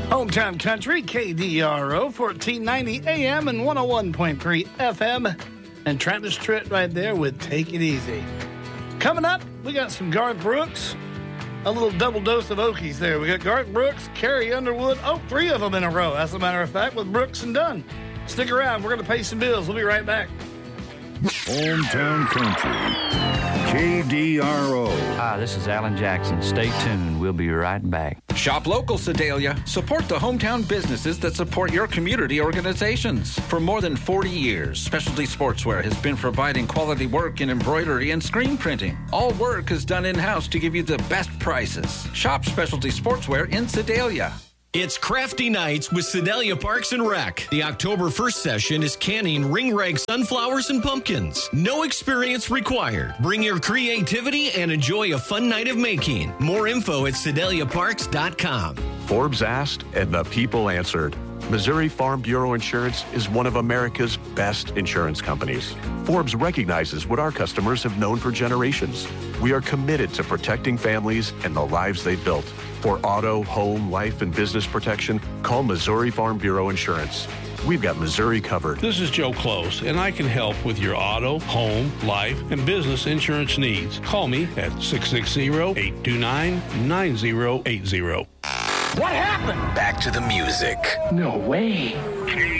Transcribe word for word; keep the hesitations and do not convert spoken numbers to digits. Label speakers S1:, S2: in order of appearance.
S1: Hometown Country, K D R O, fourteen ninety A M and one oh one point three F M. And Travis Tritt right there with Take It Easy. Coming up, we got some Garth Brooks. A little double dose of Okies there. We got Garth Brooks, Carrie Underwood. Oh, three of them in a row, as a matter of fact, with Brooks and Dunn. Stick around. We're going to pay some bills. We'll be right back.
S2: Hometown Country, K D R O.
S3: Hi, this is Alan Jackson. Stay tuned. We'll be right back.
S4: Shop local, Sedalia. Support the hometown businesses that support your community organizations. For more than forty years, Specialty Sportswear has been providing quality work in embroidery and screen printing. All work is done in-house to give you the best prices. Shop Specialty Sportswear in Sedalia.
S5: It's Crafty Nights with Sedalia Parks and Rec. The October first session is canning ring rag sunflowers and pumpkins. No experience required. Bring your creativity and enjoy a fun night of making. More info at sedalia parks dot com.
S6: Forbes asked and the people answered. Missouri Farm Bureau Insurance is one of America's best insurance companies. Forbes recognizes what our customers have known for generations. We are committed to protecting families and the lives they built. For auto, home, life, and business protection, call Missouri Farm Bureau Insurance. We've got Missouri covered.
S7: This is Joe Close, and I can help with your auto, home, life, and business insurance needs. Call me at six six zero, eight two nine, nine zero eight zero.
S1: What happened?
S8: Back to the music.
S1: No way.